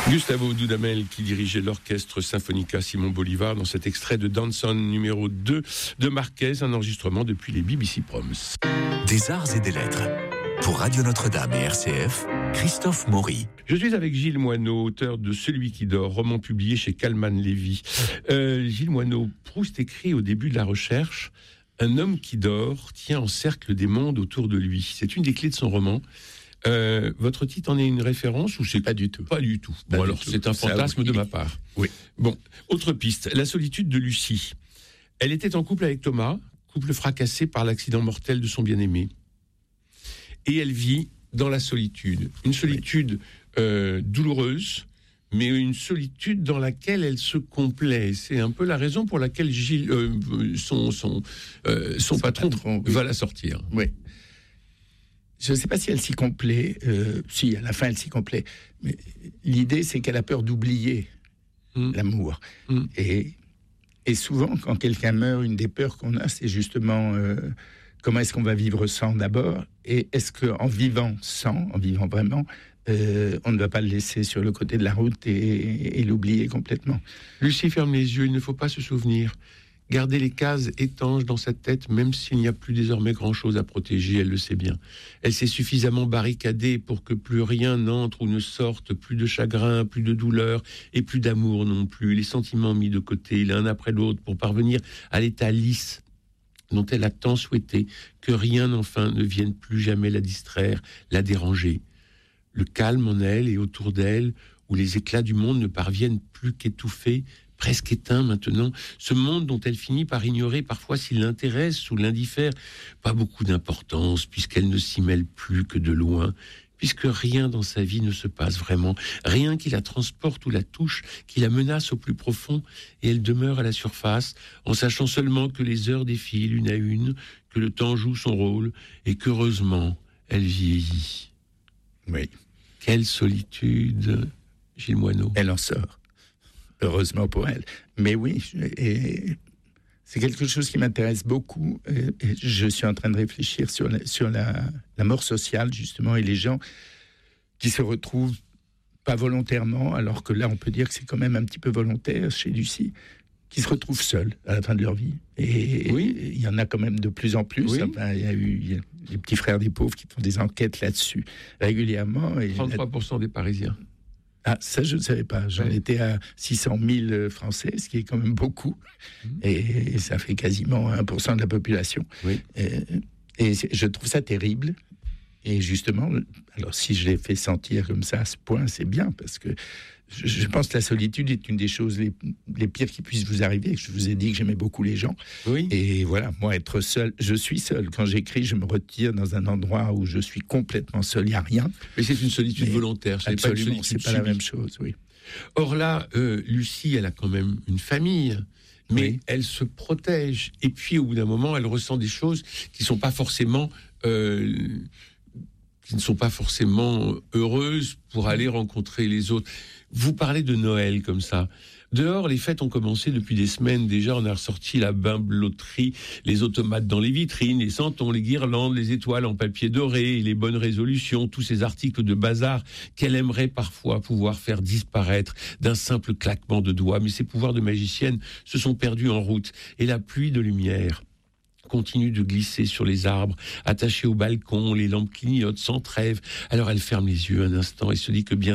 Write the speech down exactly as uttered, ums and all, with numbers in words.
Gustavo Dudamel qui dirigeait l'orchestre Sinfonica Simon Bolivar dans cet extrait de Danson numéro deux de Marquez, un enregistrement depuis les B B C Proms. Des arts et des lettres. Pour Radio Notre-Dame et R C F, Christophe Maury. Je suis avec Gilles Moineau, auteur de Celui qui dort, roman publié chez Calman Lévy. Euh, Gilles Moineau, Proust écrit au début de la recherche: un homme qui dort tient en cercle des mondes autour de lui. C'est une des clés de son roman. Euh, votre titre en est une référence ou c'est pas du tout? Pas du tout. Pas bon du alors tout. c'est un fantasme Ça, oui. de ma part. Oui. Bon, autre piste, la solitude de Lucie. Elle était en couple avec Thomas, couple fracassé par l'accident mortel de son bien-aimé. Et elle vit dans la solitude. Une solitude euh, douloureuse, mais une solitude dans laquelle elle se complaît. C'est un peu la raison pour laquelle Gilles, euh, son, son, euh, son, son patron, patron oui. va la sortir. Oui. Je ne sais pas si elle s'y complaît. Euh, si, à la fin, elle s'y complaît. Mais l'idée, c'est qu'elle a peur d'oublier mmh. l'amour. Mmh. Et, et souvent, quand quelqu'un meurt, une des peurs qu'on a, c'est justement euh, comment est-ce qu'on va vivre sans d'abord, et est-ce qu'en vivant sans, en vivant vraiment, euh, on ne va pas le laisser sur le côté de la route et, et, et l'oublier complètement. Lucie ferme les yeux, il ne faut pas se souvenir. Garder les cases étanches dans sa tête, même s'il n'y a plus désormais grand-chose à protéger, elle le sait bien. Elle s'est suffisamment barricadée pour que plus rien n'entre ou ne sorte, plus de chagrin, plus de douleur, et plus d'amour non plus. Les sentiments mis de côté, l'un après l'autre, pour parvenir à l'état lisse dont elle a tant souhaité, que rien enfin ne vienne plus jamais la distraire, la déranger. Le calme en elle et autour d'elle, où les éclats du monde ne parviennent plus qu'étouffés, presque éteint maintenant, ce monde dont elle finit par ignorer parfois s'il l'intéresse ou l'indiffère, pas beaucoup d'importance, puisqu'elle ne s'y mêle plus que de loin, puisque rien dans sa vie ne se passe vraiment, rien qui la transporte ou la touche, qui la menace au plus profond, et elle demeure à la surface, en sachant seulement que les heures défilent une à une, que le temps joue son rôle, et qu'heureusement, elle vieillit. Oui. Quelle solitude, Gilles Moineau. Elle en sort. Heureusement pour elle. Mais oui, et c'est quelque chose qui m'intéresse beaucoup. Et je suis en train de réfléchir sur, la, sur la, la mort sociale, justement, et les gens qui se retrouvent pas volontairement, alors que là, on peut dire que c'est quand même un petit peu volontaire chez Lucie, qui se retrouvent seuls à la fin de leur vie. Et oui. il y en a quand même de plus en plus. Oui. Enfin, il y a eu il y a les petits frères des pauvres qui font des enquêtes là-dessus régulièrement. Et trente-trois pour cent des Parisiens. Ah, ça, je ne savais pas. J'en ouais. étais à six cent mille Français, ce qui est quand même beaucoup. Mmh. Et ça fait quasiment un pour cent de la population. Oui. Et, et je trouve ça terrible. Et justement, alors si je l'ai fait sentir comme ça à ce point, c'est bien, parce que je, je pense que la solitude est une des choses les, les pires qui puissent vous arriver. Je vous ai dit que j'aimais beaucoup les gens. Oui. Et voilà, moi, être seul, je suis seul. Quand j'écris, je me retire dans un endroit où je suis complètement seul, il n'y a rien. Mais c'est une solitude Mais volontaire, c'est absolument, pas une solitude c'est pas la même chose, oui. Or là, euh, Lucie, elle a quand même une famille, mais oui. elle se protège. Et puis, au bout d'un moment, elle ressent des choses qui sont pas forcément... Euh, qui ne sont pas forcément heureuses pour aller rencontrer les autres. Vous parlez de Noël comme ça. Dehors, les fêtes ont commencé depuis des semaines déjà. On a ressorti la bimbeloterie, les automates dans les vitrines, les santons, les guirlandes, les étoiles en papier doré, les bonnes résolutions, tous ces articles de bazar qu'elle aimerait parfois pouvoir faire disparaître d'un simple claquement de doigts. Mais ces pouvoirs de magicienne se sont perdus en route. Et la pluie de lumière continue de glisser sur les arbres, attachés au balcon, les lampes clignotent sans trêve. Alors elle ferme les yeux un instant et se dit que bien